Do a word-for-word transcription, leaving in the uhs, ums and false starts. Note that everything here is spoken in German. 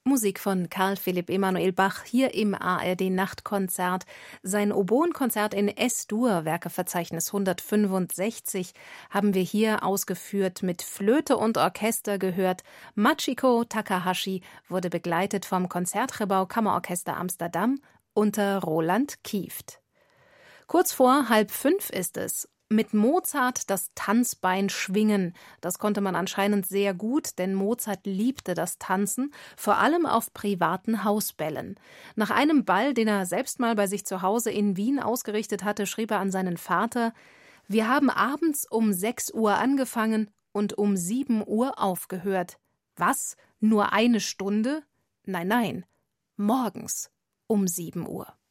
Musik von Karl Philipp Emanuel Bach hier im A R D-Nachtkonzert. Sein Oboenkonzert in S-Dur, Werkeverzeichnis hundertfünfundsechzig, haben wir hier ausgeführt, mit Flöte und Orchester gehört. Machiko Takahashi wurde begleitet vom Concertgebouw Kammerorchester Amsterdam unter Roland Kieft. Kurz vor halb fünf ist es. Mit Mozart das Tanzbein schwingen. Das konnte man anscheinend sehr gut, denn Mozart liebte das Tanzen, vor allem auf privaten Hausbällen. Nach einem Ball, den er selbst mal bei sich zu Hause in Wien ausgerichtet hatte, schrieb er an seinen Vater: Wir haben abends um sechs Uhr angefangen und um sieben Uhr aufgehört. Was? Nur eine Stunde? Nein, nein, morgens um sieben Uhr.